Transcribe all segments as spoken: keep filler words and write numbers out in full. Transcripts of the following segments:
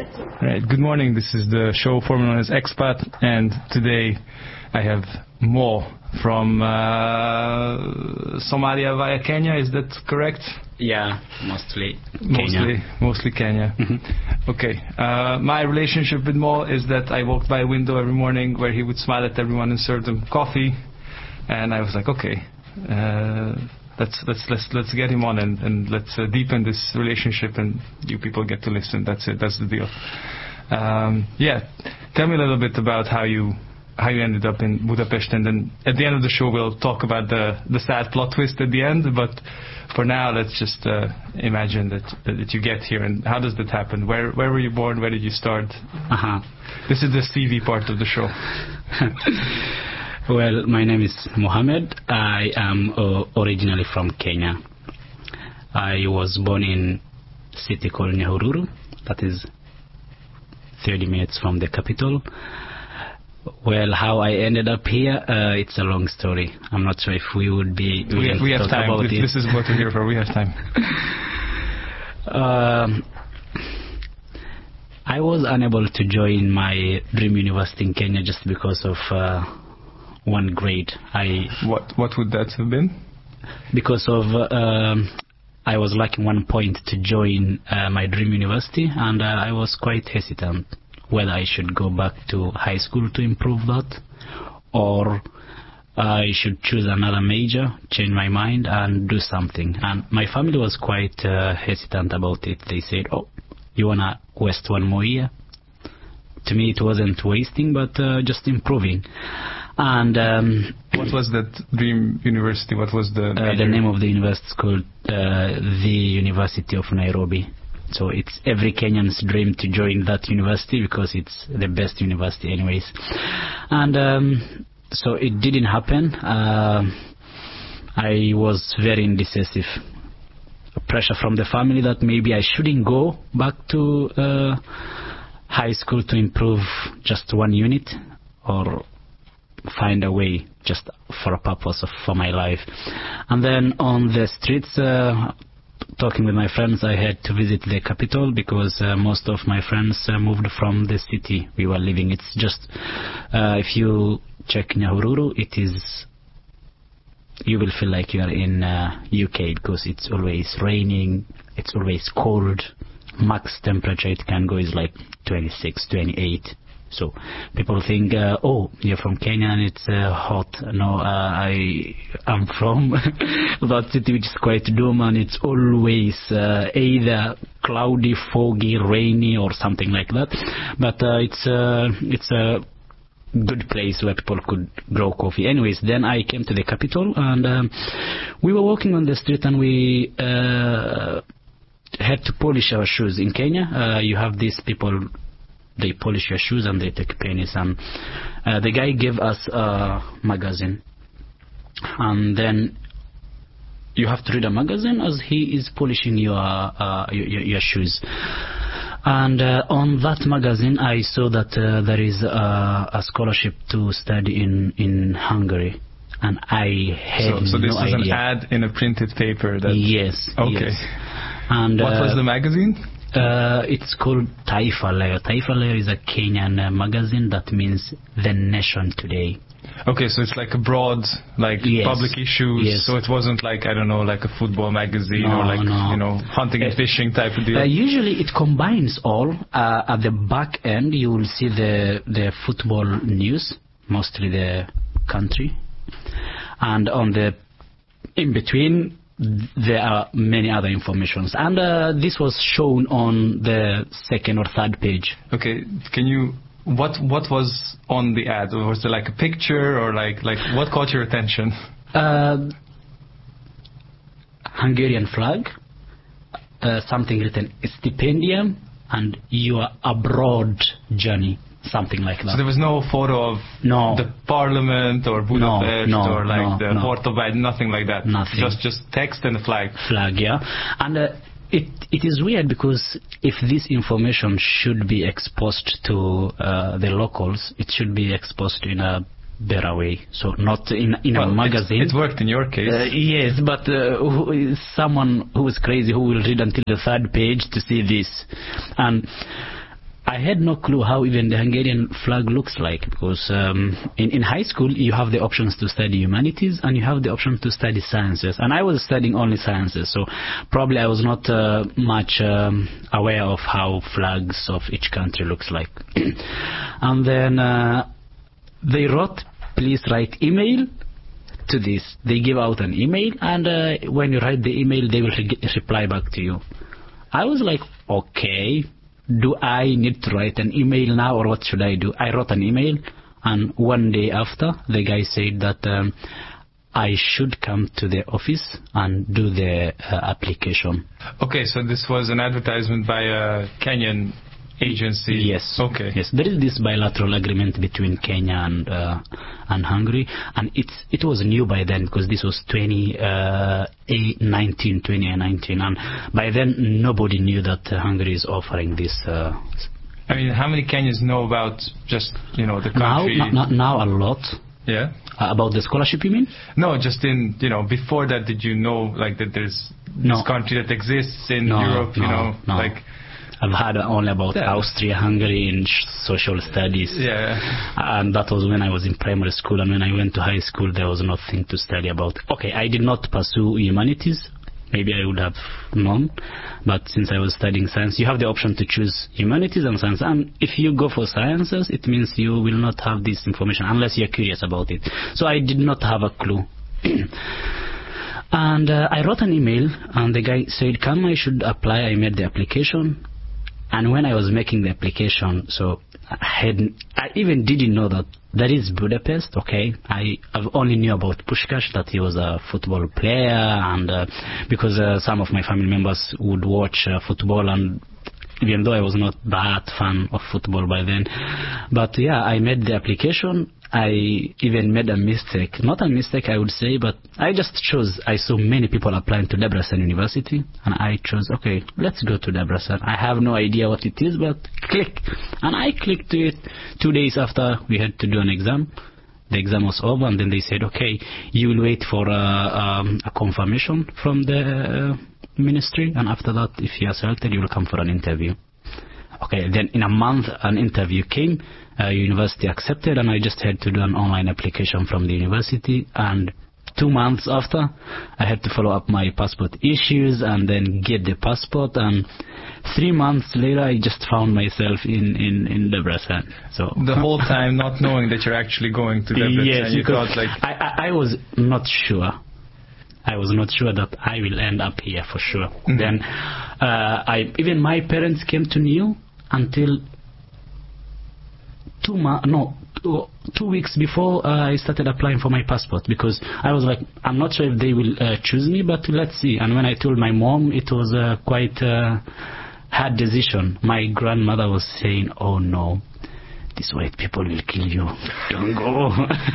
Right. Good morning. This is the show formerly known as Expat, and today I have Mo from uh, Somalia via Kenya. Is that correct? Yeah, mostly Kenya. Mostly, mostly Kenya. Mm-hmm. Okay. Uh, my relationship with Mo is that I walked by a window every morning where he would smile at everyone and serve them coffee, and I was like, okay, uh, let's let's let's let's get him on and, and let's uh, deepen this relationship, and you people get to listen. That's it. That's the deal. Um, yeah. Tell me a little bit about how you. how you ended up in Budapest, and then at the end of the show we'll talk about the the sad plot twist at the end, but for now let's just uh, imagine that that you get here. And how does that happen? Where where were you born? Where did you start? Uh-huh. This is the C V part of the show. Well, my name is Mohammed. I am uh, originally from Kenya. I was born in a city called Nyahururu, that is thirty minutes from the capital. Well, how I ended up here, uh, it's a long story. I'm not sure if we would be we, we have talk time. About this, it. This is what we're here for. We have time. um, I was unable to join my dream university in Kenya just because of uh, one grade. I what what would that have been? Because of uh, I was lacking one point to join uh, my dream university, and uh, I was quite hesitant whether I should go back to high school to improve that, or I should choose another major, change my mind, and do something. And my family was quite uh, hesitant about it. They said, oh, you want to waste one more year? To me, it wasn't wasting, but uh, just improving. And um, what was that dream university? What was the uh, the name of the university is called uh, the University of Nairobi. So it's every Kenyan's dream to join that university because it's the best university anyways. And um, so it didn't happen. Uh, I was very indecisive. Pressure from the family that maybe I shouldn't go back to uh, high school to improve just one unit, or find a way just for a purpose of, for my life. And then on the streets, uh, talking with my friends, I had to visit the capital because uh, most of my friends uh, moved from the city we were living. It's just, uh, if you check Nyahururu, it is, you will feel like you are in uh, U K because it's always raining, it's always cold. Max temperature it can go is like twenty-six, twenty-eight. So people think, uh, oh, you're from Kenya and it's uh, hot. No, uh, I am from that city which is quite doom, and it's always uh, either cloudy, foggy, rainy, or something like that. But uh, it's uh, it's a good place where people could grow coffee. Anyways, then I came to the capital, and um, we were walking on the street, and we uh, had to polish our shoes. In Kenya, uh, you have these people. They polish your shoes and they take pennies. And uh, the guy gave us a magazine. And then you have to read a magazine as he is polishing your uh, your, your shoes. And uh, on that magazine, I saw that uh, there is a, a scholarship to study in, in Hungary. And I had so, so this no is idea. an ad in a printed paper. That Yes. Okay. Yes. And what uh, was the magazine? Uh, it's called Taifa Leo. Taifa Leo is a Kenyan uh, magazine that means the nation today. Okay, so it's like a broad, like yes. public issues. Yes. So it wasn't like, I don't know, like a football magazine no, or like, no. you know, hunting and uh, fishing type of deal. Uh, usually it combines all. Uh, at the back end, you will see the the football news, mostly the country, and on the in between. There are many other informations, and uh, this was shown on the second or third page. Okay, can you? What what was on the ad? Was there like a picture, or like like what caught your attention? Uh, Hungarian flag, uh, something written stipendium, and your abroad journey. Something like that. So there was no photo of no. the parliament or Budapest no, no, or like no, the no. Portobello, nothing like that. Nothing. Just just text and a flag. Flag, yeah. And uh, it it is weird because if this information should be exposed to uh, the locals, it should be exposed in a better way. So not in in well, a magazine. It worked in your case. Uh, yes, but uh, who is someone who is crazy who will read until the third page to see this. And I had no clue how even the Hungarian flag looks like, because um, in, in high school you have the options to study humanities and you have the option to study sciences, and I was studying only sciences, so probably I was not uh, much um, aware of how flags of each country looks like. And then uh, they wrote, please write email to this. They give out an email, and uh, when you write the email they will re- reply back to you. I was like, okay, do I need to write an email now, or what should I do? I wrote an email, and one day after, the guy said that um, I should come to the office and do the uh, application. Okay, so this was an advertisement by a Kenyan agency. Yes. Okay. Yes, there is this bilateral agreement between Kenya and uh, and Hungary, and it's it was new by then, because this was twenty nineteen, and by then nobody knew that uh, Hungary is offering this. Uh, I mean, how many Kenyans know about just you know the country? Now, now, now a lot. Yeah. Uh, about the scholarship, you mean? No, just in you know before that, did you know like that there's no. this country that exists in no, Europe? You no, know, no. like. I've heard only about yeah. Austria-Hungary in sh- social studies. Yeah. And that was when I was in primary school, and when I went to high school there was nothing to study about. Okay, I did not pursue humanities. Maybe I would have known. But since I was studying science, you have the option to choose humanities and science. And if you go for sciences, it means you will not have this information unless you're curious about it. So I did not have a clue. And uh, I wrote an email, and the guy said, come, I should apply. I made the application. And when I was making the application, so I had, I even didn't know that there is Budapest, okay? I I've only knew about Puskás, that he was a football player, and uh, because uh, some of my family members would watch uh, football, and even though I was not that fan of football by then. But yeah, I made the application. I even made a mistake. Not a mistake, I would say, but I just chose. I saw many people applying to Debrecen University, and I chose, okay, let's go to Debrecen. I have no idea what it is, but click. And I clicked to it. Two days after, we had to do an exam. The exam was over, and then they said, okay, you will wait for a, um, a confirmation from the uh, ministry, and after that, if you are selected, you will come for an interview. Okay, then in a month, an interview came, uh, university accepted, and I just had to do an online application from the university, and two months after, I had to follow up my passport issues and then get the passport, and three months later, I just found myself in, in, in Debrecen. So the whole time not knowing that you're actually going to Debrecen, yes, you thought like... I, I, I was not sure. I was not sure that I will end up here for sure. Mm-hmm. Then, uh, I even my parents came to know until two mo- no two, two weeks before uh, I started applying for my passport, because I was like, I'm not sure if they will uh, choose me, but let's see. And when I told my mom, it was uh, quite a hard decision. My grandmother was saying, "Oh no, these white people will kill you. Don't go."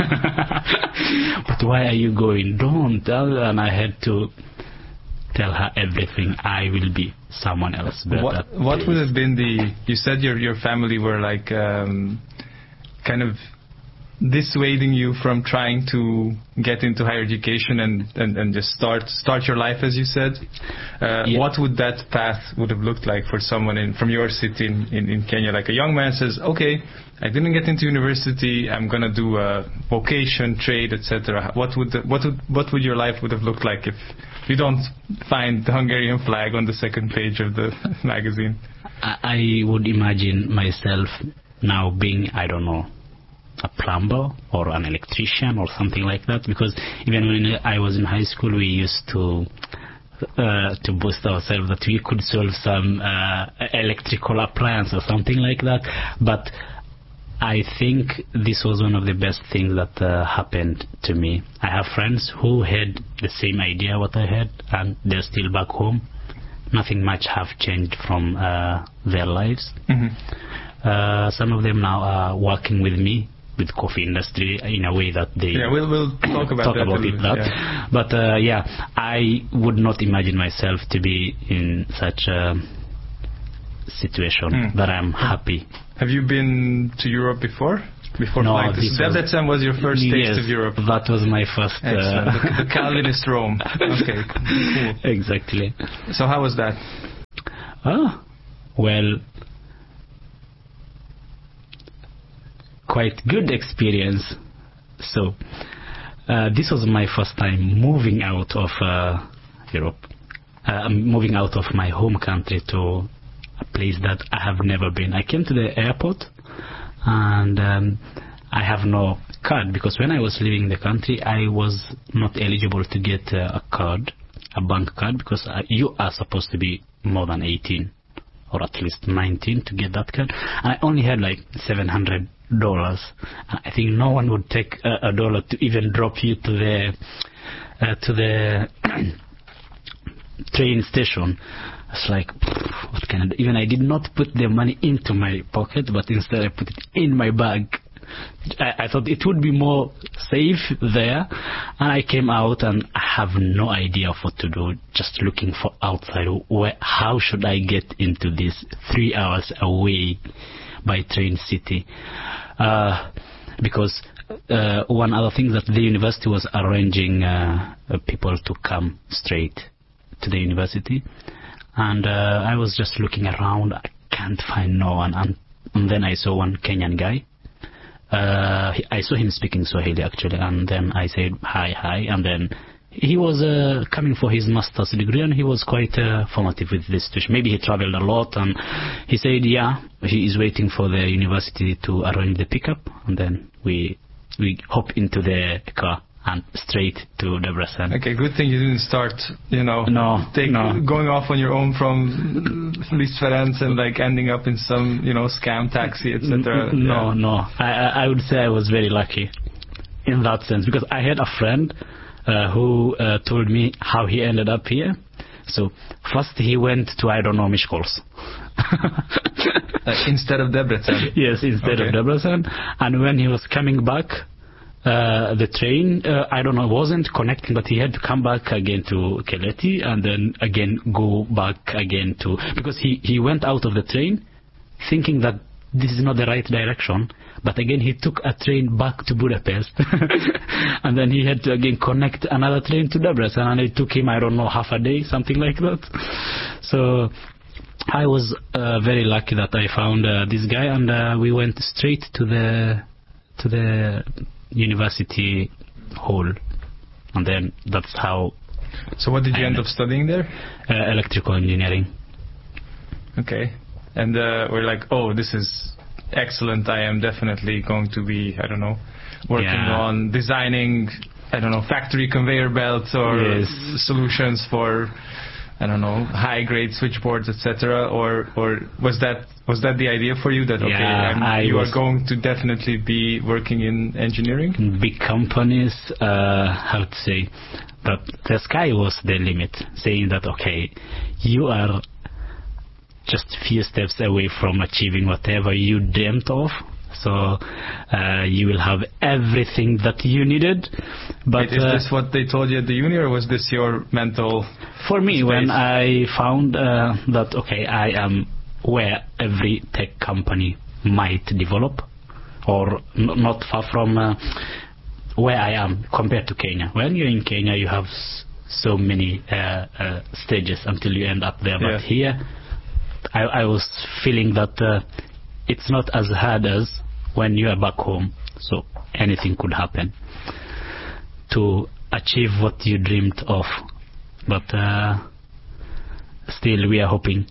But why are you going? Don't. And I had to tell her everything. I will be someone else better. What, what would have been the... You said your your family were like um, kind of dissuading you from trying to get into higher education and, and, and just start start your life, as you said. Uh, yeah. What would that path would have looked like for someone in, from your city in, in, in Kenya? Like a young man says, okay, I didn't get into university, I'm going to do a vocation, trade, et cetera. What would the, what would what would your life would have looked like if you don't find the Hungarian flag on the second page of the magazine? I would imagine myself now being, I don't know, a plumber or an electrician or something like that, because even when I was in high school we used to uh, to boast ourselves that we could solve some uh, electrical appliance or something like that. But I think this was one of the best things that uh, happened to me. I have friends who had the same idea what I had, and they're still back home. Nothing much have changed from uh, their lives. Mm-hmm. Uh, some of them now are working with me with coffee industry in a way that they yeah we'll we'll talk about talk that about it that. Yeah. But uh, yeah, I would not imagine myself to be in such a situation mm. that I'm happy. Have you been to Europe before? Before no, flying to Debrecen was your first taste yes, of Europe. That was my first. Excellent. Uh, the, the Calvinist Rome. Okay, cool. Exactly. So how was that? Ah, well, quite good experience. So uh, this was my first time moving out of uh, Europe, uh, moving out of my home country to a place that I have never been. I came to the airport and um, I have no card, because when I was leaving the country I was not eligible to get uh, a card, a bank card, because uh, you are supposed to be more than eighteen or at least nineteen to get that card. And I only had like seven hundred dollars. I think no one would take a, a dollar to even drop you to the uh, to the train station. It's like, what can I do? Even I did not put the money into my pocket, but instead I put it in my bag. I, I thought it would be more safe there, and I came out and I have no idea of what to do, just looking for outside. Where, how should I get into this three hours away by train city? Uh, because uh, one other thing that the university was arranging uh, people to come straight to the university, and uh, I was just looking around. I can't find no one, and, and then I saw one Kenyan guy. Uh, I saw him speaking Swahili actually, and then I said hi, hi, and then he was uh, coming for his master's degree, and he was quite uh, formative with this situation. Maybe he traveled a lot, and he said, yeah, he is waiting for the university to arrange the pickup, and then we we hop into the car and straight to Debrecen. Okay, good thing you didn't start, you know, no, take, no. going off on your own from Liszt Ferenc and like ending up in some, you know, scam taxi, et cetera. No, yeah. no. I, I would say I was very lucky in that sense, because I had a friend uh, who uh, told me how he ended up here. So first he went to, I don't know, Miskolc. uh, instead of Debrecen? Yes, instead okay. of Debrecen. And when he was coming back, Uh, the train, uh, I don't know, wasn't connecting, but he had to come back again to Keleti and then again go back again to, because he, he went out of the train thinking that this is not the right direction, but again he took a train back to Budapest and then he had to again connect another train to Debrecen, and it took him, I don't know, half a day, something like that. So I was uh, very lucky that I found uh, this guy, and uh, we went straight to the to the university hall, and then that's how. So what did you I end up studying there? Uh, electrical engineering. Okay. And uh, we're like, oh, this is excellent. I am definitely going to be, I don't know, working yeah. on designing, I don't know, factory conveyor belts or yes. solutions for, I don't know, high-grade switchboards, et cetera. Or, or was that was that the idea for you that okay, yeah, I'm, you are going to definitely be working in engineering? Big companies, uh, how to say, but the sky was the limit, saying that okay, you are just few steps away from achieving whatever you dreamt of. So uh, you will have everything that you needed. But Wait, is uh, this what they told you at the uni, or was this your mental? For me, space? when I found uh, that okay, I am where every tech company might develop, or n- not far from uh, where I am compared to Kenya. When you're in Kenya, you have s- so many uh, uh, stages until you end up there. Yeah. But here, I, I was feeling that uh, it's not as hard as when you are back home. So anything could happen to achieve what you dreamed of. But uh, still, we are hoping.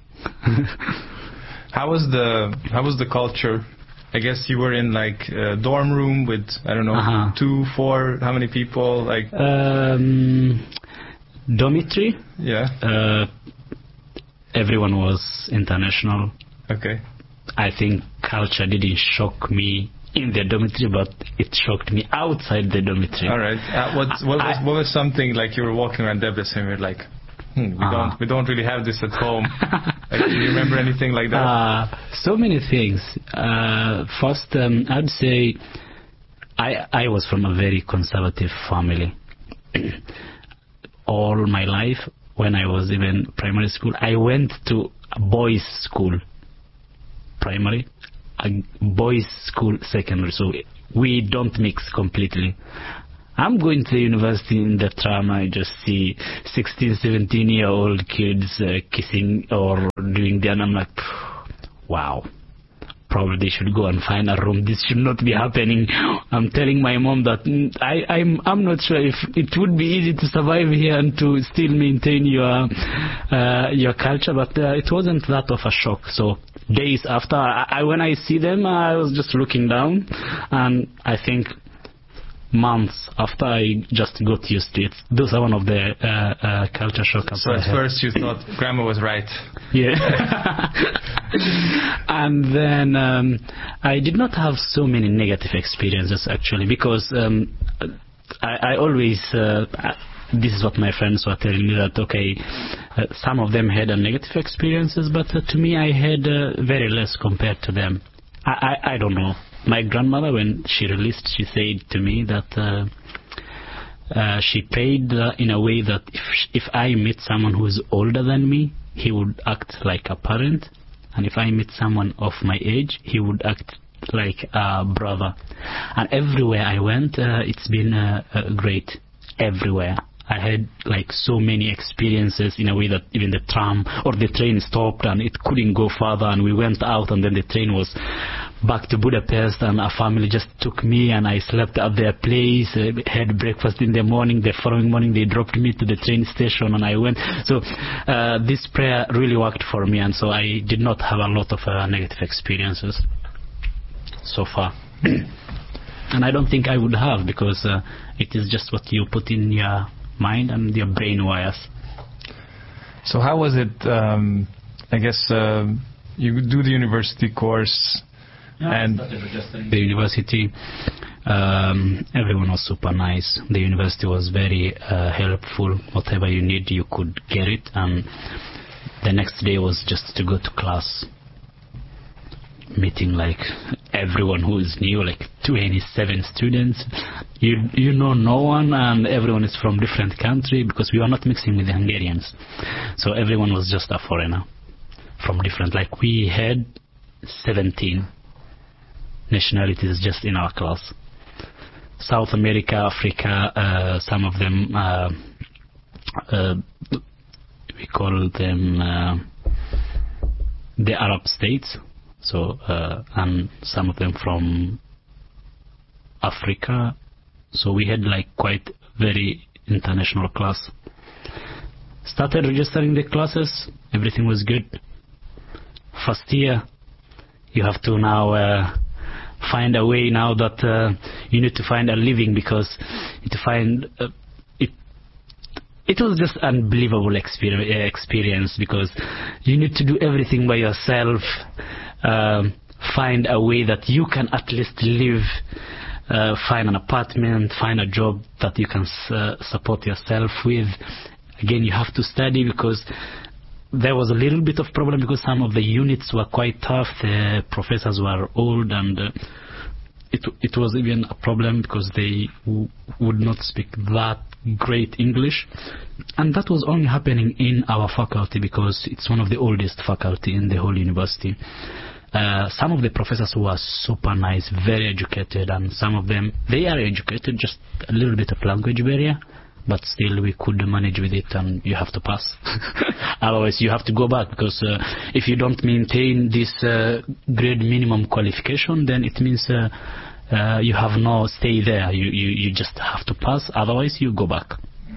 How was the how was the culture? I guess you were in like a dorm room with, I don't know, uh-huh. two, four, how many people? Like um, dormitory. Yeah. Uh, everyone was international. Okay. I think culture didn't shock me in the dormitory, but it shocked me outside the dormitory. All right. Uh, what what was I, what was something like you were walking around Debrecen and you were like, hmm, we uh, don't we don't really have this at home. Like, do you remember anything like that? Uh, so many things. Uh, first, um, I'd say I I was from a very conservative family. All my life, when I was even primary school, I went to a boys' school. Primary, a boys' school secondary, so we don't mix completely. I'm going to the university in the tram, I just see sixteen, seventeen year old kids uh, kissing or doing that, and I'm like, wow. probably they should go and find a room. This should not be happening. I'm telling my mom that mm, I, I'm I'm not sure if it would be easy to survive here and to still maintain your uh, your culture, but uh, it wasn't that of a shock. So days after, I, I, when I see them, I was just looking down, and I think months after I just got used to it. Those are one of the uh, uh, culture shocks. So at first you thought grandma was right. Yeah. And then um, I did not have so many negative experiences actually, because um, I, I always, uh, this is what my friends were telling me, that okay, uh, some of them had uh, negative experiences, but uh, to me I had uh, very less compared to them. I, I, I don't know. My grandmother, when she released, she said to me that uh, uh, she prayed uh, in a way that if if I meet someone who is older than me, he would act like a parent, and if I meet someone of my age, he would act like a brother. And everywhere I went, uh, it's been uh, uh, great. Everywhere. I had like so many experiences in a way that even the tram or the train stopped and it couldn't go further, and we went out and then the train was back to Budapest, and a family just took me and I slept at their place, uh, had breakfast in the morning. The following morning they dropped me to the train station and I went. So uh, this prayer really worked for me, and so I did not have a lot of uh, negative experiences so far. And I don't think I would have, because uh, it is just what you put in your mind and your brain wires. So how was it, um, I guess uh, you do the university course, yeah, and the university, um, everyone was super nice. The university was very uh, helpful. Whatever you need, you could get it, and the next day was just to go to class, meeting like everyone who is new, like twenty-seven students. You you know no one, and everyone is from different country, because we were not mixing with the Hungarians. So everyone was just a foreigner from different, like we had seventeen nationalities just in our class. South America, Africa, uh, some of them, uh, uh, we call them uh, the Arab states. So, uh, and some of them from Africa. So we had like quite very international class. Started registering the classes, everything was good. First year, you have to now uh, find a way now that uh, you need to find a living, because to find uh, it, it was just unbelievable exper- experience, because you need to do everything by yourself. Uh, find a way that you can at least live, uh, find an apartment, find a job that you can uh, support yourself with. Again, you have to study, because there was a little bit of problem, because some of the units were quite tough. The professors were old, and uh, it it was even a problem because they w- would not speak that great English. And that was only happening in our faculty, because it's one of the oldest faculty in the whole university. Uh, some of the professors were super nice, very educated, and some of them, they are educated, just a little bit of language barrier, but still we could manage with it, and you have to pass. Otherwise you have to go back, because uh, if you don't maintain this uh, grade minimum qualification, then it means uh, uh, you have no stay there. You, you, you just have to pass, otherwise you go back.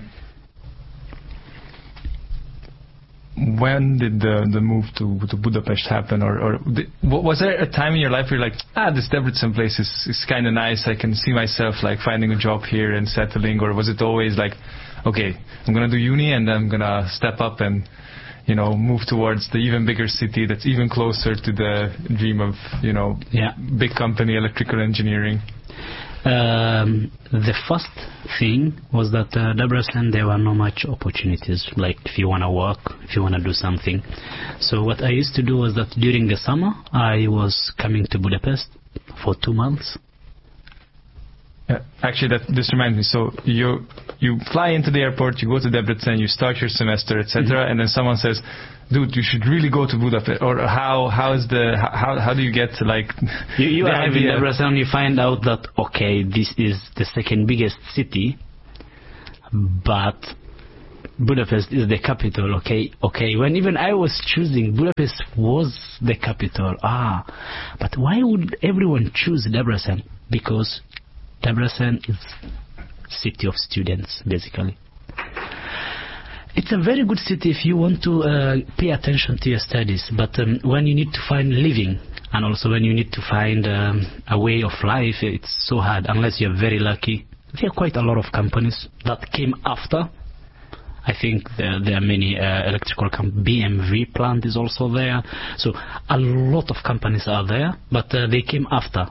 When did the the move to to Budapest happen, or or the, was there a time in your life where you're like, ah, this Debrecen place is is kind of nice, I can see myself like finding a job here and settling, or was it always like, okay, I'm gonna do uni and I'm gonna step up and, you know, move towards the even bigger city that's even closer to the dream of, you know, yeah. big company, electrical engineering? Um, the first thing was that uh, Debrecen, there were no much opportunities, like if you want to work, if you want to do something. So what I used to do was that during the summer, I was coming to Budapest for two months. Yeah, actually, that this reminds me. So you you fly into the airport, you go to Debrecen, you start your semester, et cetera, mm-hmm. and then someone says, "Dude, you should really go to Budapest." Or how how is the how how do you get to like? You, you arrive in Debrecen, you find out that okay, this is the second biggest city, but Budapest is the capital. Okay, okay. When even I was choosing, Budapest was the capital. Ah, but why would everyone choose Debrecen? Because Debrecen is city of students, basically. It's a very good city if you want to uh, pay attention to your studies, but um, when you need to find living, and also when you need to find um, a way of life, it's so hard, unless you're very lucky. There are quite a lot of companies that came after. I think there, there are many uh, electrical companies. B M W plant is also there. So a lot of companies are there, but uh, they came after.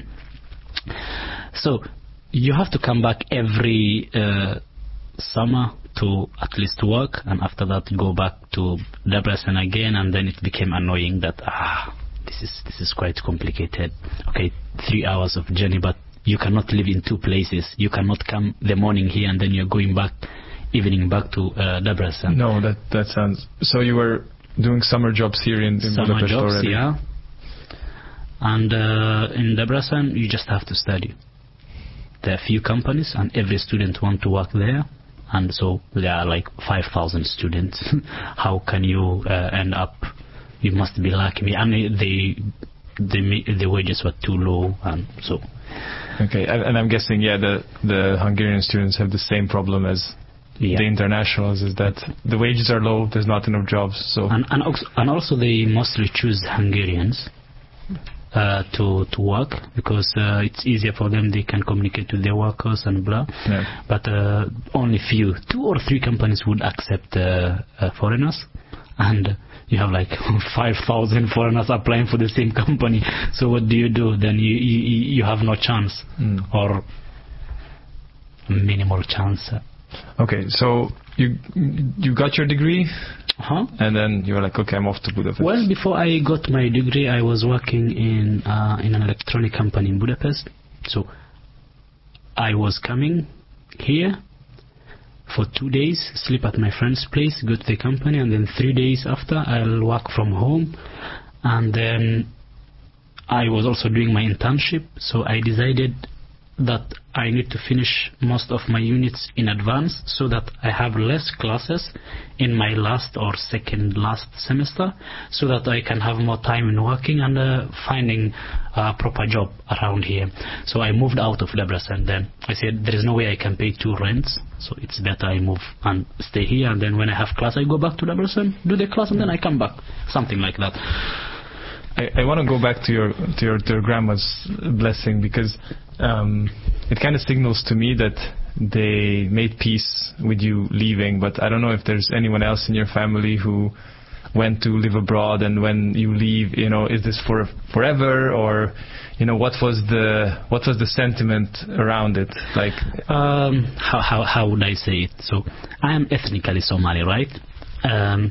So you have to come back every uh, summer to at least work, and after that go back to Debrecen again, and then it became annoying that ah this is this is quite complicated. Okay, three hours of journey, but you cannot live in two places. You cannot come the morning here and then you're going back evening back to uh, Debrecen. No, that that sounds. So you were doing summer jobs here in, in summer Budapest jobs, already. Yeah. And uh, in Debrecen, you just have to study. There are few companies, and every student want to work there. And so there are like five thousand students. How can you uh, end up? You must be lucky. I mean, the the the wages were too low, and so. Okay, and, and I'm guessing, yeah, the the Hungarian students have the same problem as yeah. the internationals. Is that the wages are low? There's not enough jobs. So and and also, and also they mostly choose Hungarians. Uh, to to work because uh, it's easier for them. They can communicate with their workers and blah. Yeah. But uh, only few, two or three companies would accept uh, uh, foreigners, and you have like five thousand foreigners applying for the same company. So what do you do? Then you you, you have no chance mm. or minimal chance. Okay, so you you got your degree. Uh-huh. And then you were like, okay, I'm off to Budapest. Well, before I got my degree, I was working in uh, in an electronic company in Budapest. So I was coming here for two days, sleep at my friend's place, go to the company, and then three days after, I'll work from home. And then I was also doing my internship, so I decided that I need to finish most of my units in advance so that I have less classes in my last or second last semester, so that I can have more time in working and uh, finding a proper job around here. So I moved out of Debrecen. Then I said there is no way I can pay two rents, so it's better I move and stay here, and then when I have class I go back to Debrecen, do the class, and then I come back, something like that. I, I want to go back to your to your, to your grandma's blessing, because um, it kind of signals to me that they made peace with you leaving. But I don't know if there's anyone else in your family who went to live abroad, and when you leave, you know, is this for forever, or you know, what was the what was the sentiment around it? Like, um, how how how would I say it? So I am ethnically Somali, right? Um,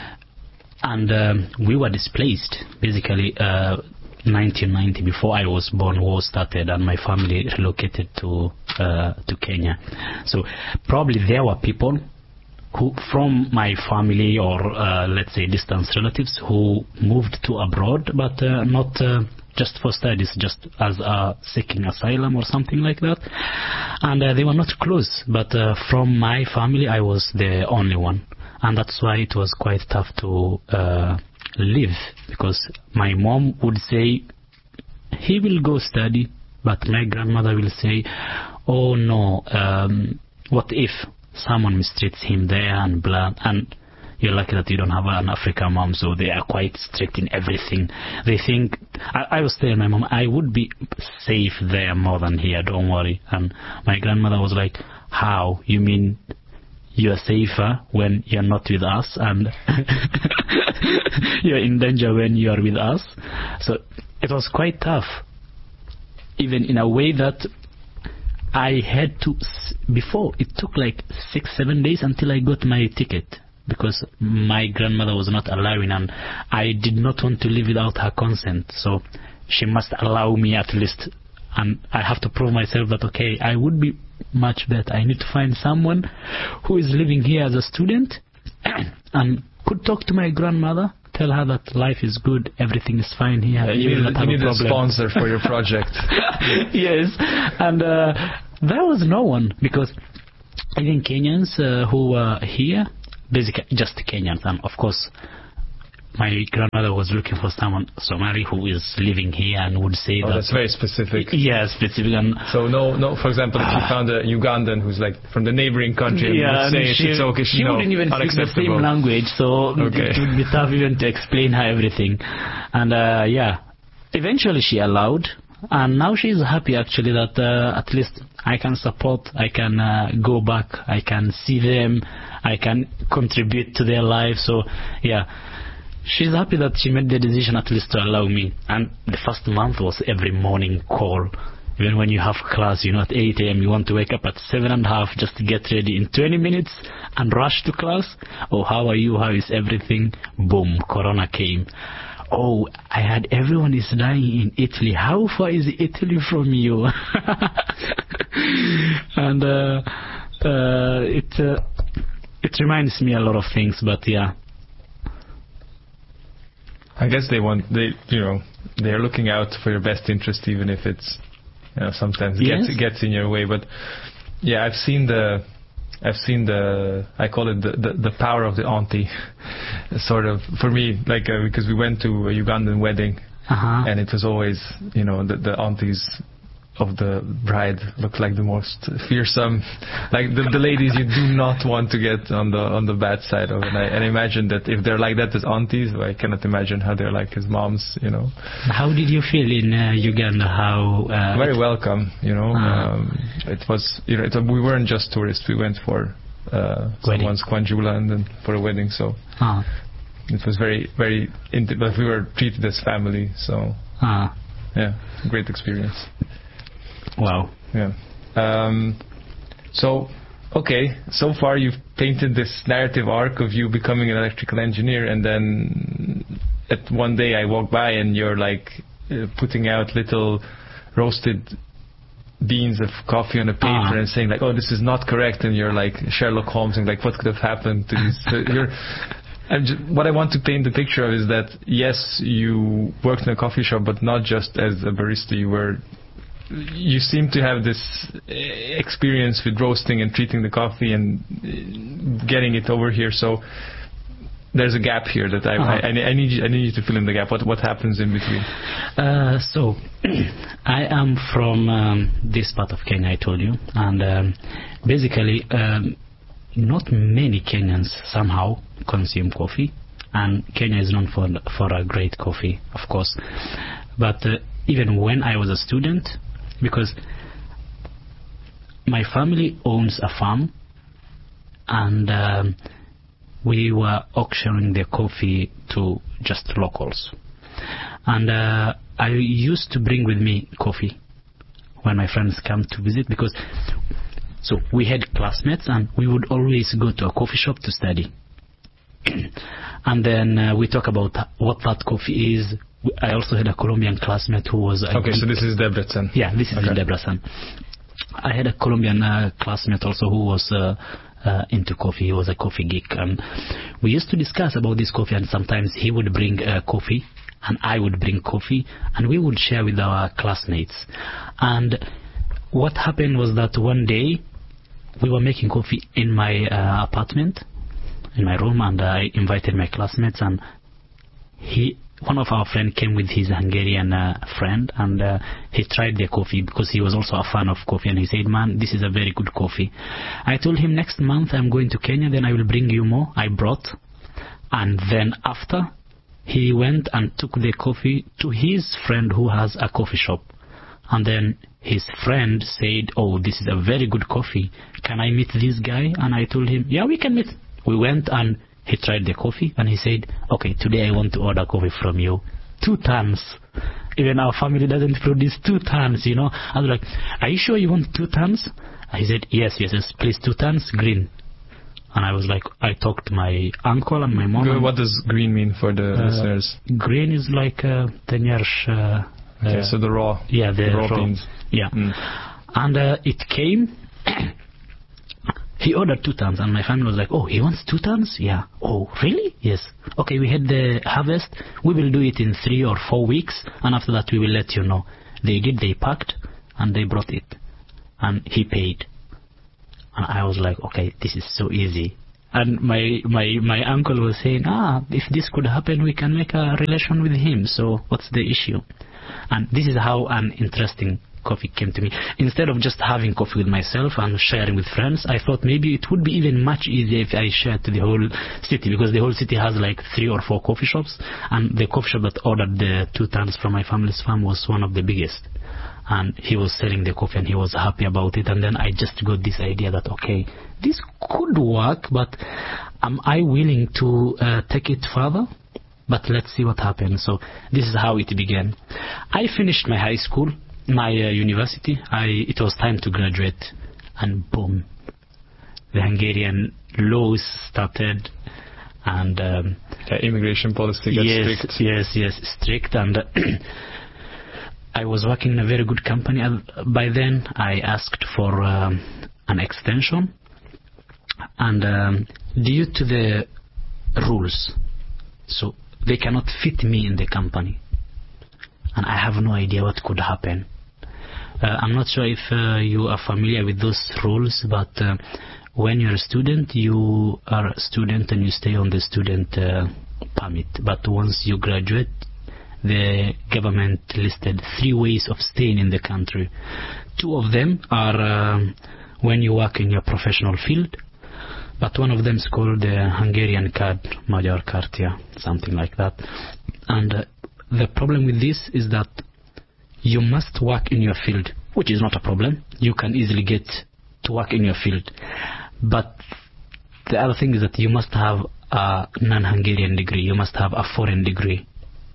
And um, we were displaced, basically, uh, nineteen ninety, before I was born, war started, and my family relocated to uh, to Kenya. So probably there were people who, from my family or uh, let's say distant relatives, who moved to abroad, but uh, not uh, just for studies, just as uh, seeking asylum or something like that. And uh, they were not close, but uh, from my family, I was the only one. And that's why it was quite tough to uh, live, because my mom would say, he will go study, but my grandmother will say, oh no, um, what if someone mistreats him there and blah, and you're lucky that you don't have an African mom, so they are quite strict in everything. They think, I, I was telling my mom, I would be safe there more than here, don't worry. And my grandmother was like, how? You mean you are safer when you're not with us, and you're in danger when you are with us? So it was quite tough, even in a way that I had to, before it took like six, seven days until I got my ticket, because my grandmother was not allowing, and I did not want to live without her consent. So she must allow me at least, and I have to prove myself that, okay, I would be much better. I need to find someone who is living here as a student and could talk to my grandmother, tell her that life is good, everything is fine here. Yeah, you, you need, you need a, a sponsor for your project. Yes, and uh, there was no one, because even Kenyans uh, who were here, basically just Kenyans, and of course my grandmother was looking for someone Somali who is living here and would say oh, that. That's very specific. Yeah, specific. And so no, no. For example, if you found a Ugandan who's like from the neighboring country, yeah, and would say she, it's okay, she no, wouldn't even speak the same language, so okay. it would be tough even to explain her everything. And uh, yeah, eventually she allowed, and now she's happy actually that uh, at least I can support, I can uh, go back, I can see them, I can contribute to their life. So yeah. She's happy that she made the decision at least to allow me. And the first month was every morning call. Even when you have class, you know, at eight a.m. you want to wake up at seven and a half just to get ready in twenty minutes and rush to class. Oh, how are you? How is everything? Boom, Corona came. Oh, I heard everyone is dying in Italy. How far is Italy from you? And uh, uh, it uh, it reminds me a lot of things, but yeah. I guess they want they you know they're looking out for your best interest, even if it's you know sometimes yes. gets gets in your way. But yeah, I've seen the I've seen the I call it the the, the power of the auntie, sort of for me, like uh, because we went to a Ugandan wedding, uh-huh. and it was always you know the, the aunties of the bride look like the most fearsome, like the, the ladies you do not want to get on the on the bad side of it. And I, and I imagine that if they're like that as aunties, well, I cannot imagine how they're like as moms, you know. How did you feel in uh, Uganda? How uh, very welcome, you know. Uh, um, it was, you know, it, we weren't just tourists. We went for uh, someone's Kwanjula and then for a wedding, so uh, it was very very. Inti- but we were treated as family, so uh, yeah, great experience. Wow. Yeah. Um, so, okay, so far you've painted this narrative arc of you becoming an electrical engineer, and then at one day I walk by and you're like uh, putting out little roasted beans of coffee on a paper uh-huh. and saying like, oh, this is not correct, and you're like Sherlock Holmes and like, what could have happened to these? So you're, I'm just, what I want to paint the picture of is that yes, you worked in a coffee shop, but not just as a barista. You were You seem to have this experience with roasting and treating the coffee and getting it over here. So there's a gap here that I, uh-huh. I, I need you, I need you to fill in the gap. What what happens in between? Uh, so I am from um, this part of Kenya, I told you, and um, basically um, not many Kenyans somehow consume coffee, and Kenya is known for for a great coffee, of course. But uh, even when I was a student, because my family owns a farm, and um, we were auctioning the coffee to just locals. And uh, I used to bring with me coffee when my friends come to visit, because so we had classmates and we would always go to a coffee shop to study. And then uh, we talk about what that coffee is. I also had a Colombian classmate who was a okay, geek. So this is Debrecen. Yeah, this is okay. in Debrecen. I had a Colombian uh, classmate also who was uh, uh, into coffee. He was a coffee geek, and we used to discuss about this coffee. And sometimes he would bring uh, coffee, and I would bring coffee, and we would share with our classmates. And what happened was that one day we were making coffee in my uh, apartment, in my room, and I invited my classmates, and he. One of our friends came with his Hungarian uh, friend, and uh, he tried the coffee because he was also a fan of coffee, and he said, man, this is a very good coffee. I told him, next month I'm going to Kenya, then I will bring you more. I brought, and then after, he went and took the coffee to his friend who has a coffee shop, and then his friend said, oh, this is a very good coffee, can I meet this guy? And I told him, yeah, we can meet. We went, and he tried the coffee, and he said, okay, today I want to order coffee from you. Two tons. Even our family doesn't produce two tons, you know. I was like, are you sure you want two tons? And he said, yes, yes, yes, please, two tons, green. And I was like, I talked to my uncle and my mom. What does green mean for the uh, listeners? Green is like uh, tenyarsh. Uh, okay, uh, so the raw, yeah, the, the raw, raw beans. Yeah. Mm. And uh, it came. He ordered two tons, and my family was like, oh, he wants two tons? Yeah. Oh, really? Yes. Okay, we had the harvest. We will do it in three or four weeks, and after that we will let you know. They did, they packed, and they brought it. And he paid. And I was like, okay, this is so easy. And my my my uncle was saying, ah, if this could happen, we can make a relation with him. So what's the issue? And this is how an interesting coffee came to me. Instead of just having coffee with myself and sharing with friends, I thought maybe it would be even much easier if I shared to the whole city, because the whole city has like three or four coffee shops, and the coffee shop that ordered the two tons from my family's farm was one of the biggest. And he was selling the coffee and he was happy about it. And then I just got this idea that, okay, this could work, but am I willing to uh, take it further? But let's see what happens. So this is how it began. I finished my high school, my uh, university. I it was time to graduate, and boom, the Hungarian laws started, and um, yeah, immigration policy gets yes, strict. Yes, yes, strict. And I was working in a very good company. By then, I asked for um, an extension, and um, due to the rules, so they cannot fit me in the company, and I have no idea what could happen. Uh, I'm not sure if uh, you are familiar with those rules, but uh, when you're a student, you are a student and you stay on the student uh, permit. But once you graduate, the government listed three ways of staying in the country. Two of them are um, when you work in your professional field, but one of them is called the Hungarian card, Magyar Kártya, something like that. And uh, the problem with this is that you must work in your field, which is not a problem. You can easily get to work in your field. But the other thing is that you must have a non-Hungarian degree. You must have a foreign degree.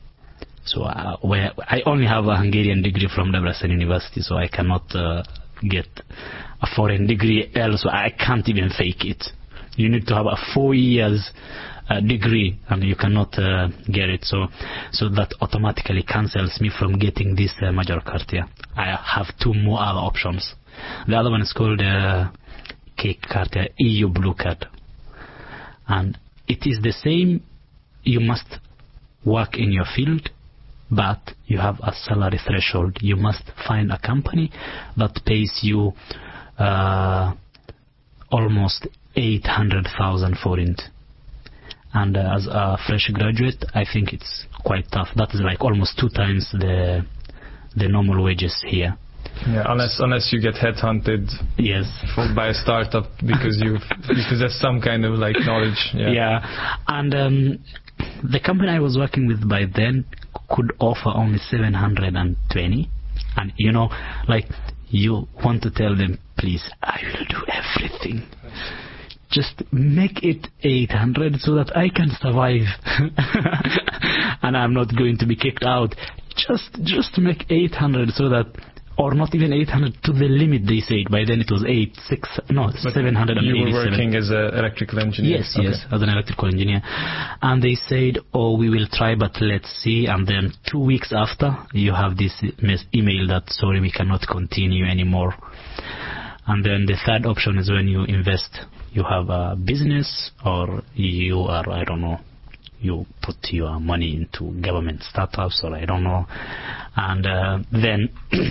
So uh, where I only have a Hungarian degree from Debrecen University, so I cannot uh, get a foreign degree elsewhere. I can't even fake it. You need to have a four years uh, degree, and you cannot uh, get it. So, so that automatically cancels me from getting this uh, Magyar Kártya. I have two more other options. The other one is called uh, Kék Kártya, E U Blue Card, and it is the same. You must work in your field, but you have a salary threshold. You must find a company that pays you uh, almost eight hundred thousand forint. And uh, as a fresh graduate, I think it's quite tough. That is like almost two times the the normal wages here. Yeah, unless unless you get headhunted. Yes. By a startup because you because there's some kind of like knowledge. Yeah. Yeah. And um, the company I was working with by then could offer only seven hundred twenty, and you know, like, you want to tell them, please, I will do everything, just make it eight hundred so that I can survive and I'm not going to be kicked out. Just just make eight hundred so that, or not even eight hundred, to the limit they said. By then it was eight, six, no, but seven hundred eighty-seven. You were working as an electrical engineer? Yes, okay. yes, as an electrical engineer. And they said, oh, we will try, but let's see. And then two weeks after, you have this email that, sorry, we cannot continue anymore. And then the third option is when you invest. You have a business, or you are, I don't know, you put your money into government startups, or I don't know. And uh, then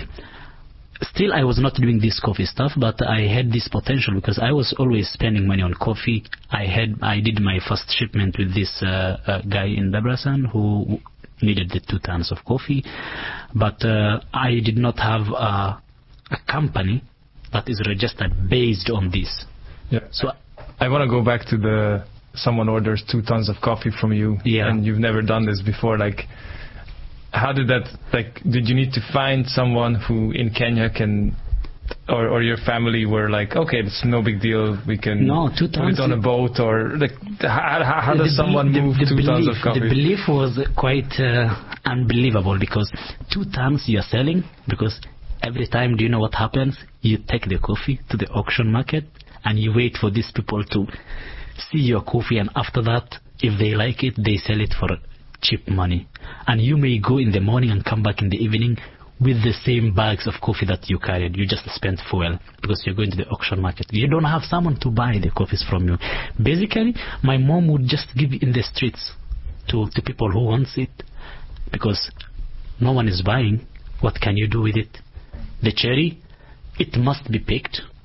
still I was not doing this coffee stuff, but I had this potential because I was always spending money on coffee. I had I did my first shipment with this uh, uh, guy in Debrecen who needed the two tons of coffee, but uh, I did not have a, a company that is registered based on this. Yeah. So I want to go back to the someone orders two tons of coffee from you, yeah. and you've never done this before. Like, how did that, like, did you need to find someone who in Kenya can, or, or your family were like, okay, it's no big deal, we can no, two put tons it on a boat, or like, how, how, how does the someone be- move the, the two belief, tons of coffee? The belief was quite uh, unbelievable, because two tons you're selling, because every time, do you know what happens? You take the coffee to the auction market, and you wait for these people to see your coffee, and after that, if they like it, they sell it for cheap money. And you may go in the morning and come back in the evening with the same bags of coffee that you carried. You just spent fuel because you're going to the auction market. You don't have someone to buy the coffees from you. Basically, my mom would just give it in the streets to, to people who wants it, because no one is buying. What can you do with it? The cherry, it must be picked.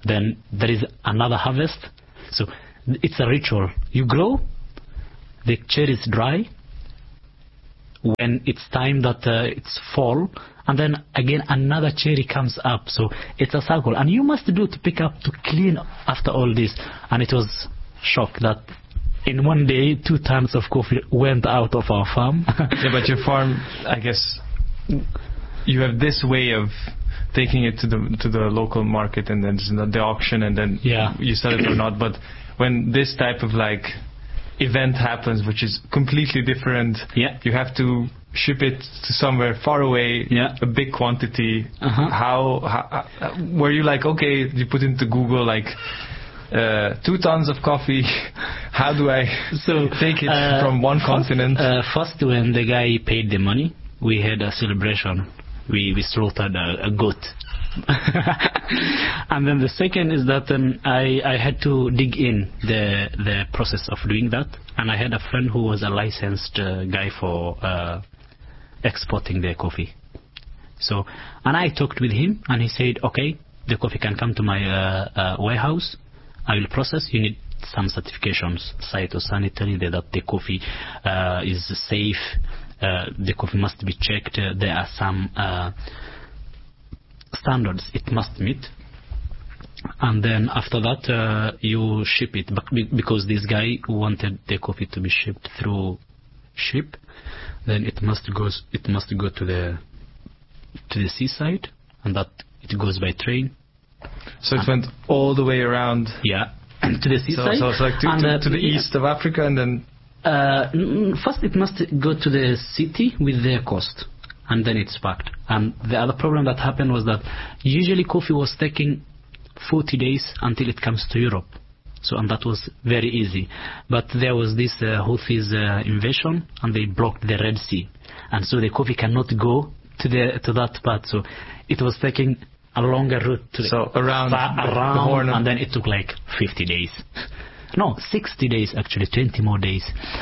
then there is another harvest. So it's a ritual. You grow, the cherries dry. When it's time that uh, it's fall, and then again another cherry comes up. So it's a cycle, and you must do to pick up to clean after all this. And it was shock that in one day two tons of coffee went out of our farm. Yeah, but your farm, I guess, you have this way of taking it to the to the local market, and then the auction, and then yeah. you sell it or not. But when this type of like event happens, which is completely different, yeah. you have to ship it to somewhere far away, yeah. a big quantity. Uh-huh. How, how uh, were you like, okay, you put into Google like uh, two tons of coffee, how do I so, take it uh, from one first, continent? Uh, first, when the guy paid the money, we had a celebration. We, we slaughtered a, a goat. And then the second is that um, I, I had to dig in the the process of doing that, and I had a friend who was a licensed uh, guy for uh, exporting the coffee. So, and I talked with him, and he said, okay, the coffee can come to my uh, uh, warehouse. I will process. You need some certifications, phytosanitary, that the coffee uh, is safe. Uh, the coffee must be checked. Uh, there are some uh, standards it must meet, and then after that uh, you ship it. But because this guy wanted the coffee to be shipped through ship, then it must goes it must go to the to the seaside, and that it goes by train. So it went all the way around. Yeah, to the seaside. So, so it's like to, and, to, uh, to the yeah. east of Africa, and then. Uh, first, it must go to the city with their coast, and then it's packed. And the other problem that happened was that usually coffee was taking forty days until it comes to Europe. So, and that was very easy. But there was this uh, Houthis uh, invasion, and they blocked the Red Sea, and so the coffee cannot go to the to that part. So, it was taking a longer route to so the, around, around the Horn, and then it took like fifty days. No, sixty days actually, twenty more days.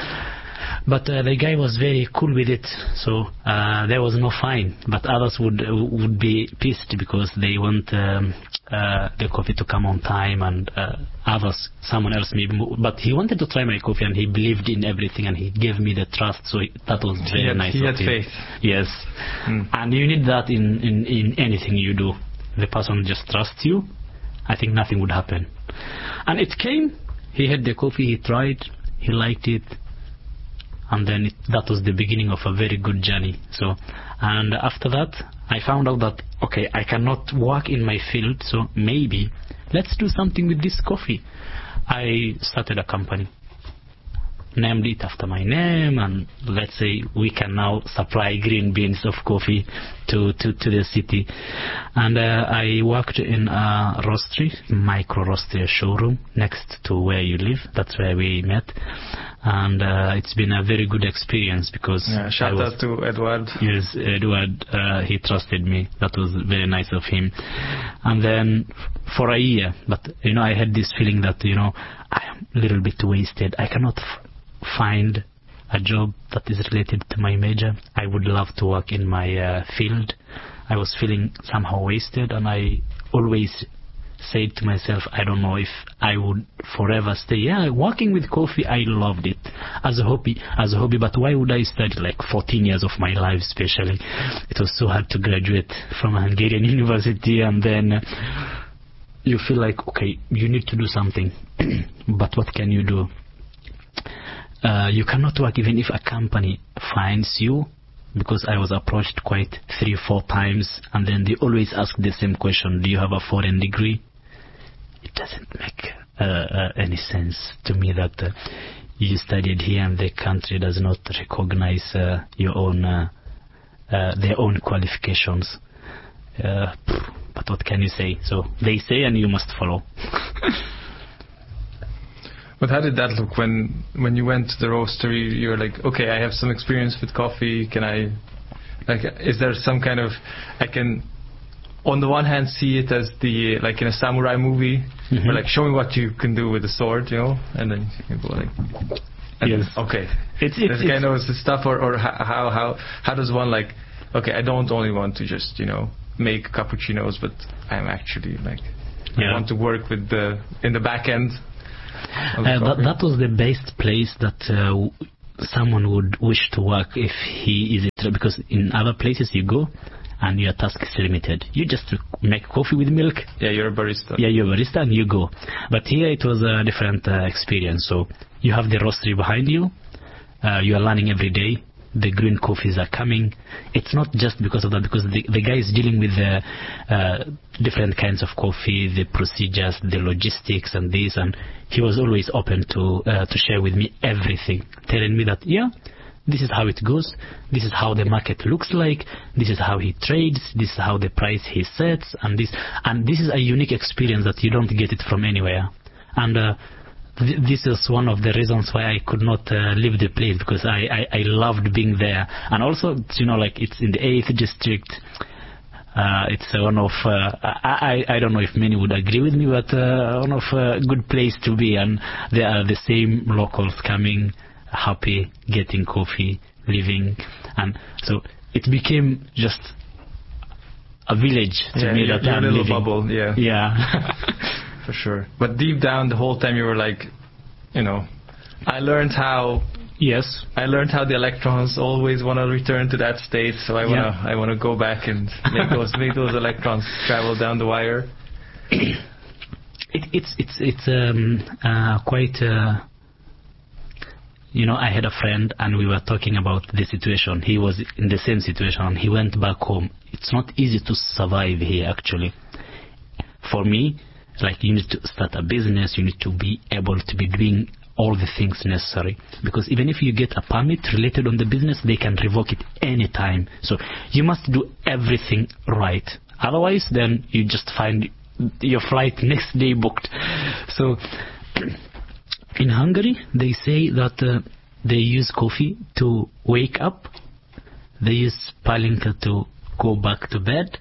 But uh, the guy was very cool with it, so uh, there was no fine. But others would would be pissed because they want um, uh, the coffee to come on time, and uh, others, someone else maybe. More. But he wanted to try my coffee, and he believed in everything, and he gave me the trust. So it, that was very he had, nice. He of had him. faith. Yes, mm. And you need that in, in in anything you do. The person just trusts you. I think nothing would happen, and it came. He had the coffee, he tried, he liked it, and then it, that was the beginning of a very good journey. So, and after that, I found out that, okay, I cannot work in my field, so maybe let's do something with this coffee. I started a company, named it after my name, and let's say we can now supply green beans of coffee to, to, to the city. And uh, I worked in a roastery, micro roastery showroom next to where you live. That's where we met. And uh, it's been a very good experience because yeah, shout was, out to Edward. Yes, Edward, uh, he trusted me. That was very nice of him. And then for a year, but you know, I had this feeling that, you know, I am a little bit wasted. I cannot f- find a job that is related to my major. I would love to work in my uh, field. I was feeling somehow wasted, and I always said to myself, I don't know if I would forever stay. Yeah, working with coffee, I loved it as a hobby, as a hobby. But why would I study like fourteen years of my life, especially? It was so hard to graduate from a Hungarian university, and then you feel like, okay, you need to do something, but what can you do? Uh, you cannot work even if a company finds you, because I was approached quite three, four times, and then they always ask the same question: do you have a foreign degree? It doesn't make uh, uh, any sense to me that uh, you studied here and the country does not recognize uh, your own, uh, uh, their own qualifications. Uh, but what can you say? So they say, and you must follow. But how did that look when when you went to the roastery? You were like, okay, I have some experience with coffee. Can I, like, is there some kind of, I can, on the one hand, see it as the, like in a samurai movie, mm-hmm. where like, show me what you can do with a sword, you know, and then you can go like, and yes, then, okay, it's it's, this guy knows the stuff, or or how how how does one like, okay, I don't only want to just, you know, make cappuccinos, but I'm actually like Yeah. I want to work with the in the back end. Uh, that, that was the best place that uh, someone would wish to work if he is it, because in other places you go and your task is limited. You just make coffee with milk. Yeah, you're a barista. Yeah, you're a barista and you go. But here it was a different uh, experience. So you have the roastery behind you. Uh, you are learning every day. The green coffees are coming. It's not just because of that, because the, the guy is dealing with the uh, different kinds of coffee, the procedures, the logistics and this, and he was always open to uh, to share with me everything, telling me that, yeah, this is how it goes, this is how the market looks like, this is how he trades, this is how the price he sets, and this and this is a unique experience that you don't get it from anywhere. And uh, th- this is one of the reasons why I could not uh, leave the place, because I, I, I loved being there. And also, you know, like it's in the eighth district. Uh, it's uh, one of, uh, I, I, I don't know if many would agree with me, but uh, one of a uh, good place to be. And there are the same locals coming, happy, getting coffee, living. And so it became just a village to yeah, me your, that your I'm little living. bubble, yeah. Yeah. For sure. But deep down, the whole time you were like, you know, I learned how... Yes. I learned how the electrons always want to return to that state, so I wanna Yeah. I wanna go back and make those make those electrons travel down the wire. It, it's it's it's um, uh, quite. Uh, you know, I had a friend and we were talking about the situation. He was in the same situation. He went back home. It's not easy to survive here, actually. For me, like, you need to start a business. You need to be able to be doing all the things necessary, because even if you get a permit related on the business, they can revoke it anytime. So you must do everything right. Otherwise, then you just find your flight next day booked. So in Hungary, they say that uh, they use coffee to wake up. They use palinka to go back to bed.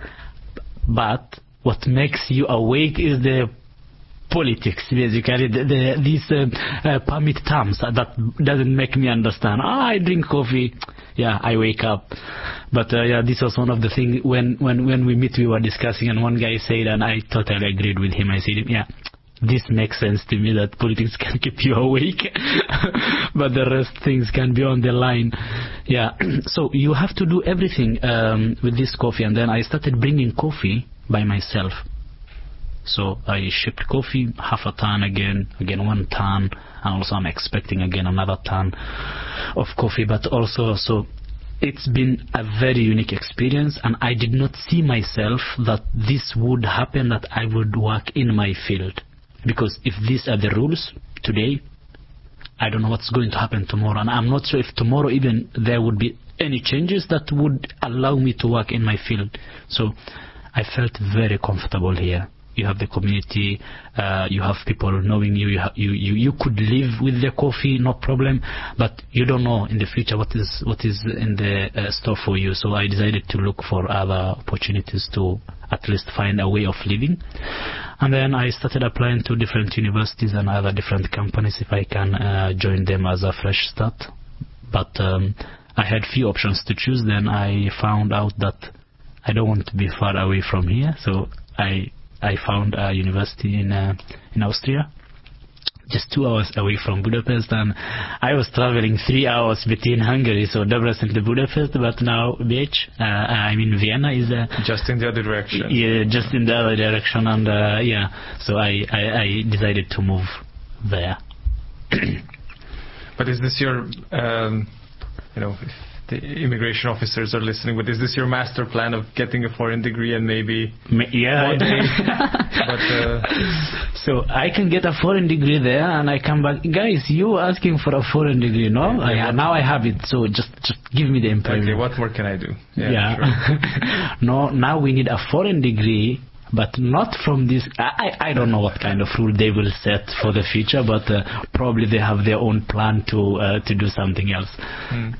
But what makes you awake is the politics, basically, the, the, these uh, uh, permit terms that doesn't make me understand. Ah, I drink coffee, yeah, I wake up. But uh, yeah, this was one of the things when, when, when we meet, we were discussing, and one guy said, and I totally agreed with him. I said, yeah, this makes sense to me, that politics can keep you awake, but the rest things can be on the line. Yeah, so you have to do everything um, with this coffee, and then I started bringing coffee by myself. So I shipped coffee, half a ton again, again one ton, and also I'm expecting again another ton of coffee. But also, so it's been a very unique experience, and I did not see myself that this would happen, that I would work in my field. Because if these are the rules today, I don't know what's going to happen tomorrow, and I'm not sure if tomorrow even there would be any changes that would allow me to work in my field. So I felt very comfortable here. You have the community, uh, you have people knowing you, you, ha- you, you, you could live with the coffee, no problem, but you don't know in the future what is what is in the uh, store for you. So I decided to look for other opportunities to at least find a way of living. And then I started applying to different universities and other different companies if I can uh, join them as a fresh start. But um, I had few options to choose. Then I found out that I don't want to be far away from here, so I I found a university in uh, in Austria, just two hours away from Budapest, and I was traveling three hours between Hungary, so Debrecen to Budapest, but now Bécs, uh, I'm in Vienna, is uh, just in the other direction. Yeah, just in the other direction, and uh, yeah, so I, I, I decided to move there. But is this your, um, you know, if the immigration officers are listening, but is this your master plan of getting a foreign degree and maybe yeah one day? But, uh, so I can get a foreign degree there, and I come back. Guys, you were asking for a foreign degree, no? Yeah, I, now I have it, so just just give me the employment. Okay, what more can I do? Yeah. yeah. Sure. No, now we need a foreign degree, but not from this. I, I don't know what kind of rule they will set for the future, but uh, probably they have their own plan to uh, to do something else. Mm.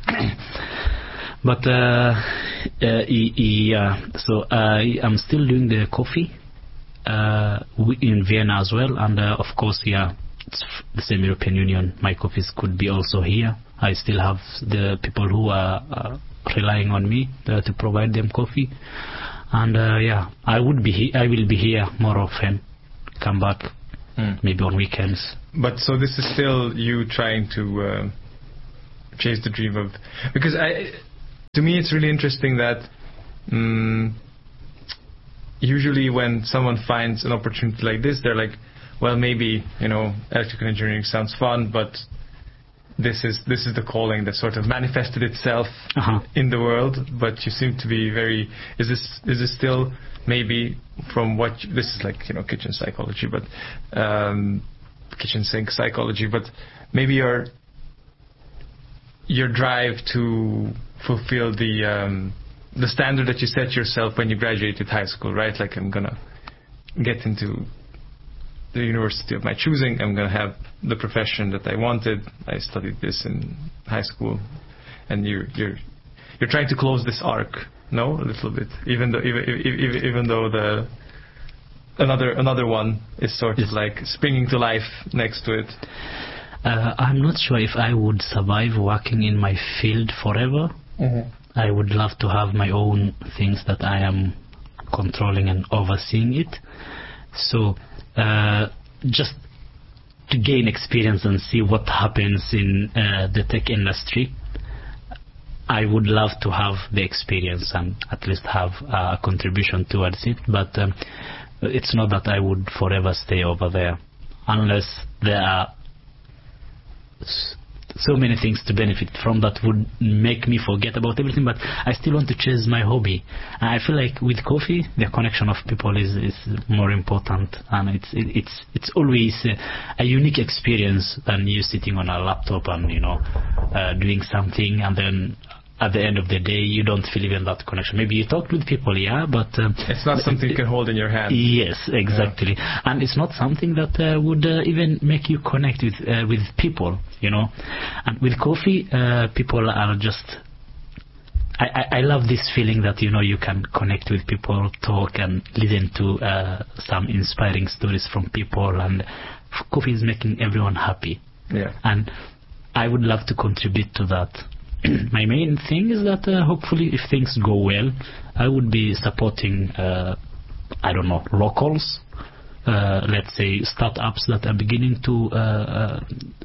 But uh, uh, yeah, so uh, I'm still doing the coffee uh, in Vienna as well, and uh, of course, yeah, it's the same European Union. My coffees could be also here. I still have the people who are uh, relying on me uh, to provide them coffee. And uh, yeah, I would be he- I will be here more often. Come back, mm. maybe on weekends. But so this is still you trying to uh, chase the dream of, because I, to me it's really interesting that um, usually when someone finds an opportunity like this, they're like, well, maybe, you know, electrical engineering sounds fun, but this is this is the calling that sort of manifested itself uh-huh. in the world. But you seem to be very, is this is this still maybe from what you, this is like, you know, kitchen psychology, but um, kitchen sink psychology, but maybe your your drive to fulfill the um, the standard that you set yourself when you graduated high school, right? Like, I'm gonna get into the university of my choosing. I'm gonna have the profession that I wanted. I studied this in high school, and you're you're you're trying to close this arc, no, a little bit, even though even even, even though the another another one is sort of like springing to life next to it. Uh, I'm not sure if I would survive working in my field forever. Mm-hmm. I would love to have my own things that I am controlling and overseeing it. So uh, just to gain experience and see what happens in uh, the tech industry, I would love to have the experience and at least have a contribution towards it. But um, it's not that I would forever stay over there, unless there are so many things to benefit from that would make me forget about everything. But I still want to chase my hobby, and I feel like with coffee the connection of people is, is more important, and it's it, it's it's always a, a unique experience than you sitting on a laptop and, you know, uh, doing something, and then at the end of the day you don't feel even that connection. Maybe you talk with people, yeah, but um, it's not something you can hold in your hand. Yes, exactly. Yeah. And it's not something that uh, would uh, even make you connect with uh, with people, you know. And with coffee, uh, people are just I, I, I love this feeling that, you know, you can connect with people, talk and listen to uh, some inspiring stories from people, and coffee is making everyone happy. Yeah. And I would love to contribute to that. My main thing is that uh, hopefully if things go well, I would be supporting, uh, I don't know, locals, uh, let's say startups that are beginning to uh, uh,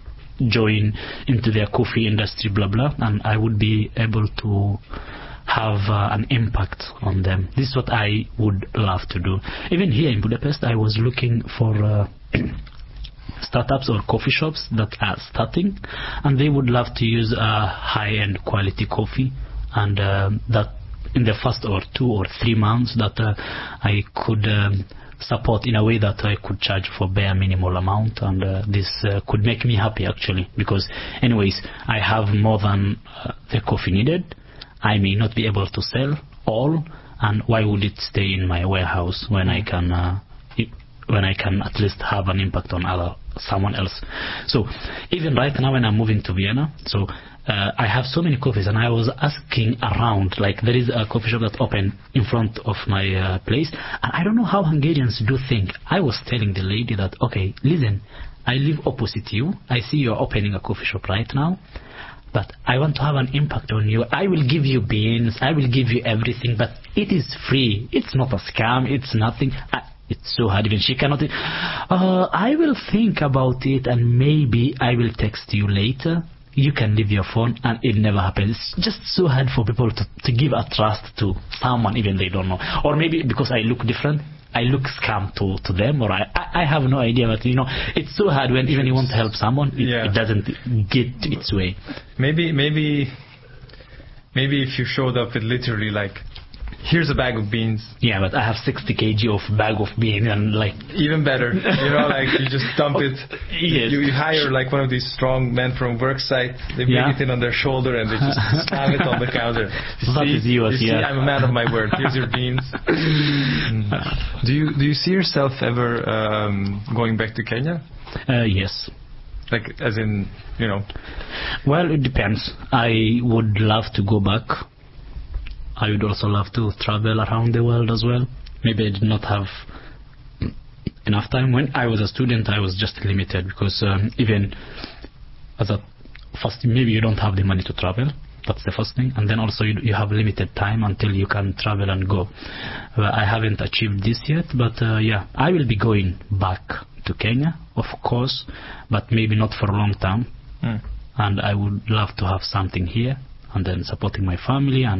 join into their coffee industry, blah, blah, and I would be able to have uh, an impact on them. This is what I would love to do. Even here in Budapest, I was looking for uh, startups or coffee shops that are starting, and they would love to use a high-end quality coffee, and uh, that in the first or two or three months that uh, I could um, support in a way that I could charge for bare minimal amount, and uh, this uh, could make me happy actually, because anyways I have more than uh, the coffee needed. I may not be able to sell all, and why would it stay in my warehouse when I can uh, it, when I can at least have an impact on other someone else. So even right now when I'm moving to Vienna, so uh, I have so many coffees, and I was asking around, like there is a coffee shop that opened in front of my uh, place, and I don't know how Hungarians do think. I was telling the lady that, okay, listen, I live opposite you, I see you're opening a coffee shop right now, but I want to have an impact on you. I will give you beans, I will give you everything, but it is free, it's not a scam, it's nothing. I, It's so hard. Even she cannot. Uh, I will think about it, and maybe I will text you later. You can leave your phone, and it never happens. It's just so hard for people to, to give a trust to someone even they don't know. Or maybe because I look different, I look scam to, to them, or I, I, I have no idea. But, you know, it's so hard when even you want to help someone, it, yeah. it doesn't get its way. Maybe, maybe, maybe if you showed up with literally like, here's a bag of beans. Yeah, but I have sixty kilograms of bag of beans, and like even better, you know, like you just dump it. Yes. You, you hire like one of these strong men from work site. They bring yeah. it in on their shoulder and they just slam it on the counter. You that see, is yours, you yeah. see, I'm a man of my word. Here's your beans. Mm. Do you do you see yourself ever um, going back to Kenya? Uh, yes. Like as in, you know. Well, it depends. I would love to go back. I would also love to travel around the world as well. Maybe I did not have enough time. When I was a student, I was just limited because um, even as a first, maybe you don't have the money to travel. That's the first thing. And then also you, you have limited time until you can travel and go. Well, I haven't achieved this yet, but uh, yeah, I will be going back to Kenya, of course, but maybe not for a long time. Mm. And I would love to have something here and then supporting my family and